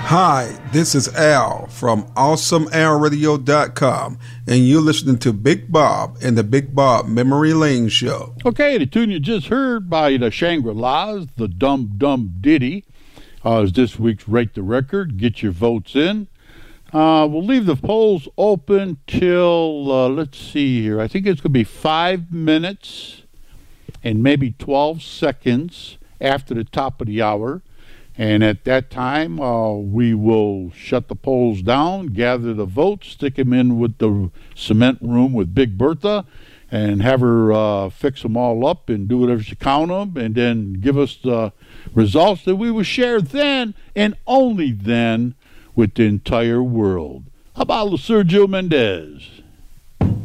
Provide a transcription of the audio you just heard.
Hi, this is Al from AwesomeAlRadio.com, and you're listening to Big Bob and the Big Bob Memory Lane Show. Okay, the tune you just heard by the Shangri-Las, the Dum Dum Ditty, is this week's Rate the Record. Get your votes in. We'll leave the polls open till, let's see here, I think it's going to be 5 minutes and maybe 12 seconds after the top of the hour. And at that time, we will shut the polls down, gather the votes, stick them in with the cement room with Big Bertha, and have her fix them all up and do whatever she count them, and then give us the results that we will share then and only then with the entire world. How about Sergio Mendes?